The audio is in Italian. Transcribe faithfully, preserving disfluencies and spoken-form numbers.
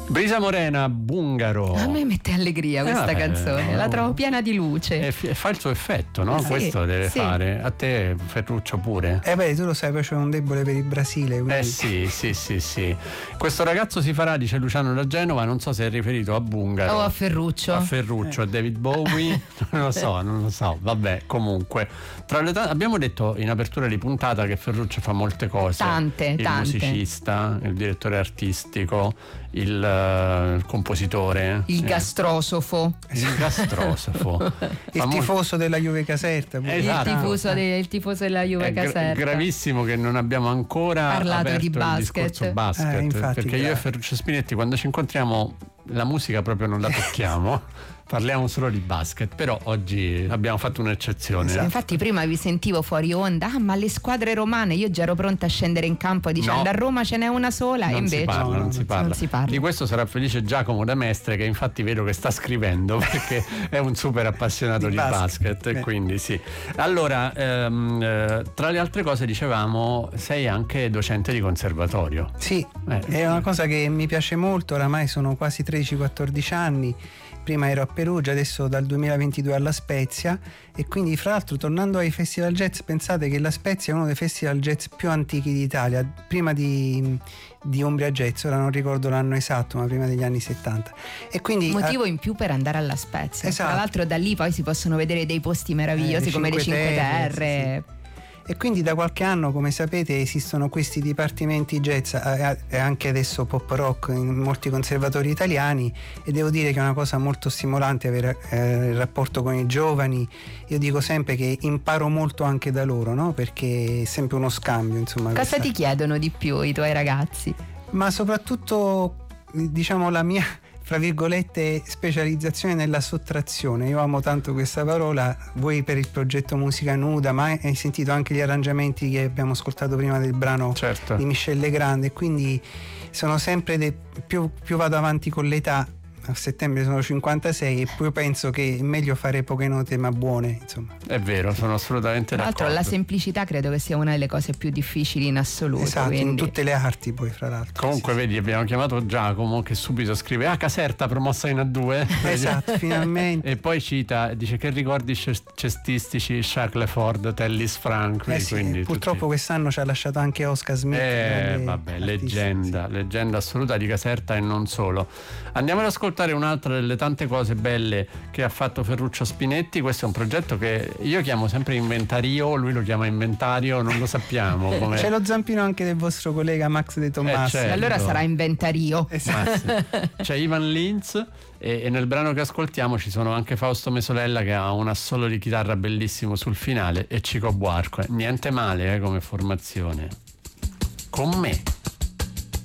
Brisa Morena, Bungaro. A me mette allegria questa eh vabbè, canzone, no, la trovo piena di luce. E f- fa il suo effetto, no? Sì, questo deve sì. fare. A te, Ferruccio, pure? Eh beh, tu lo sai, poi c'è un debole per il Brasile. Quindi... Eh sì, sì, sì, sì. Questo ragazzo si farà, dice Luciano da Genova, non so se è riferito a Bungaro. O a Ferruccio. A Ferruccio, eh. a David Bowie. Non lo so, non lo so. Vabbè, comunque. Tra le t- abbiamo detto in apertura di puntata che Ferruccio fa molte cose. Tante, il tante. musicista, il direttore artistico, il, uh, il compositore, il sì. gastrosofo, il gastrosofo, il Famo- tifoso della Juve Caserta, esatto. il, tifoso de- il tifoso della Juve è gra- Caserta. Gravissimo che non abbiamo ancora parlato aperto di basket. il discorso basket, eh, infatti, perché grazie. io e Ferruccio Spinetti quando ci incontriamo la musica proprio non la tocchiamo. Parliamo solo di basket, però oggi abbiamo fatto un'eccezione. Sì, infatti prima vi sentivo fuori onda, ah, ma le squadre romane, io già ero pronta a scendere in campo dicendo no, a Roma ce n'è una sola, non e invece si parla, no, non, si parla. non si parla. Di questo sarà felice Giacomo da Mestre, che infatti vedo che sta scrivendo perché è un super appassionato di, di basket, basket, e quindi sì. Allora, ehm, eh, tra le altre cose dicevamo, sei anche docente di conservatorio. Sì, Eh. è una cosa che mi piace molto, oramai sono quasi tredici quattordici anni. Prima ero a Perugia, adesso dal duemilaventidue alla Spezia, e quindi fra l'altro tornando ai festival jazz, pensate che la Spezia è uno dei festival jazz più antichi d'Italia, prima di, di Umbria Jazz, ora non ricordo l'anno esatto, ma prima degli anni settanta. E quindi motivo in più per andare alla Spezia. Esatto. Tra l'altro da lì poi si possono vedere dei posti meravigliosi eh, come le Cinque Terre, Terre sì, sì. E quindi da qualche anno, come sapete, esistono questi dipartimenti jazz e anche adesso pop rock in molti conservatori italiani, e devo dire che è una cosa molto stimolante avere eh, il rapporto con i giovani. Io dico sempre che imparo molto anche da loro, no? Perché è sempre uno scambio, insomma. Cosa questa... ti chiedono di più i tuoi ragazzi? Ma soprattutto, diciamo, la mia, fra virgolette, specializzazione nella sottrazione. Io amo tanto questa parola, voi per il progetto Musica Nuda, ma hai sentito anche gli arrangiamenti che abbiamo ascoltato prima del brano, certo, di Michel Legrand, e quindi sono sempre de- più, più vado avanti con l'età, a settembre sono cinquantasei, e poi penso che è meglio fare poche note ma buone, insomma. È vero, sono assolutamente d'accordo. Tra l'altro la semplicità credo che sia una delle cose più difficili in assoluto. Esatto, quindi... in tutte le arti poi, fra l'altro. Comunque sì, vedi, sì. abbiamo chiamato Giacomo che subito scrive ah, Caserta promossa in A due. Esatto, finalmente. E poi cita, dice che ricordi cestistici Jacques Leford, Tellis Frank. Eh sì, quindi purtroppo tutti... quest'anno ci ha lasciato anche Oscar Smith. Eh vabbè, artisti, leggenda, sì. leggenda assoluta di Caserta e non solo. Andiamo ad ascoltare un'altra delle tante cose belle che ha fatto Ferruccio Spinetti. Questo è un progetto che io chiamo sempre inventario, lui lo chiama inventario, non lo sappiamo com'è. C'è lo zampino anche del vostro collega Max De Tommaso. Eh, certo. Allora sarà inventario. Esatto. C'è Ivan Lins e, e nel brano che ascoltiamo ci sono anche Fausto Mesolella che ha un assolo di chitarra bellissimo sul finale, e Cico Buarco. Niente male eh, come formazione. Con me.